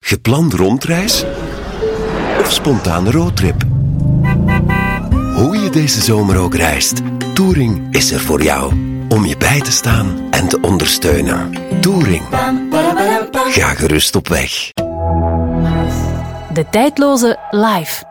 Gepland rondreis of spontane roadtrip? Hoe je deze zomer ook reist, Touring is er voor jou. Om je bij te staan en te ondersteunen. Touring. Ga gerust op weg. De tijdloze Live.